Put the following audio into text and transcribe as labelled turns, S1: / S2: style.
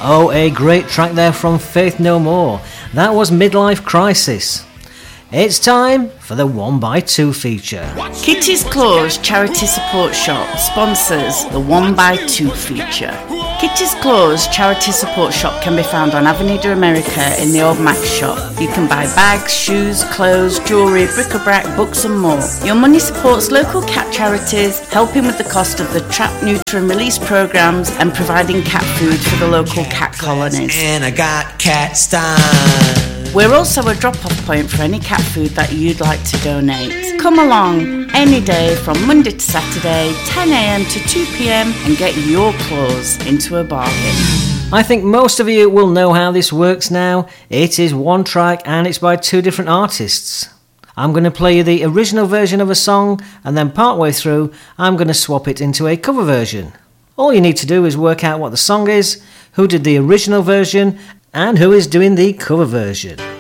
S1: Oh, a great track there from Faith No More. That was Midlife Crisis. It's time for the 1x2 feature.
S2: Kitty's Claws Charity Support Shop sponsors the 1x2 feature. Kitty's Claws Charity Support Shop can be found on Avenida America in the Old Max shop. You can buy bags, shoes, clothes, jewellery, bric-a-brac, books and more. Your money supports local cat charities, helping with the cost of the trap, neuter and release programmes and providing cat food for the local cat colonies.
S3: And I got cat style.
S2: We're also a drop-off point for any cat food that you'd like to donate. Come along any day from Monday to Saturday, 10 a.m. to 2 p.m. and get your claws into a bargain.
S1: I think most of you will know how this works now. It is one track and it's by two different artists. I'm going to play you the original version of a song and then partway through I'm going to swap it into a cover version. All you need to do is work out what the song is, who did the original version and who is doing the cover version.